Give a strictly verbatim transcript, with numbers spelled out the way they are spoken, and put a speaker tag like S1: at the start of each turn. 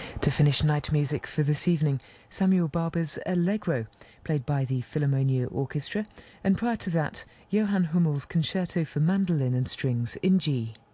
S1: To finish night music for this evening, Samuel Barber's Allegro, played by the Philharmonia Orchestra, and prior to that, Johann Hummel's Concerto for Mandolin and Strings in G.